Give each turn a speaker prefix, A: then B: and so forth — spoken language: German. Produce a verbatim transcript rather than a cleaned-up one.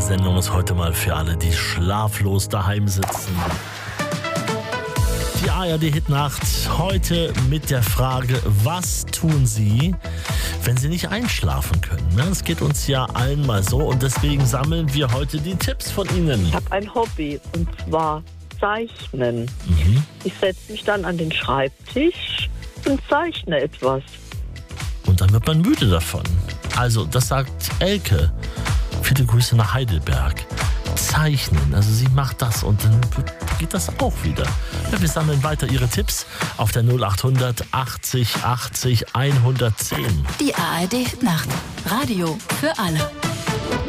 A: Sendung ist heute mal für alle, die schlaflos daheim sitzen. Die A R D-Hitnacht heute mit der Frage, was tun Sie, wenn Sie nicht einschlafen können? Das geht uns ja allen mal so und deswegen sammeln wir heute die Tipps von Ihnen.
B: Ich habe ein Hobby und zwar Zeichnen.
A: Mhm.
B: Ich setze mich dann an den Schreibtisch und zeichne etwas.
A: Und dann wird man müde davon. Also, das sagt Elke. Viele Grüße nach Heidelberg. Zeichnen, also sie macht das und dann geht das auch wieder. Ja, wir sammeln weiter ihre Tipps auf der null acht hundert achtzig achtzig hundertzehn.
C: Die A R D-Hitnacht. Radio für alle.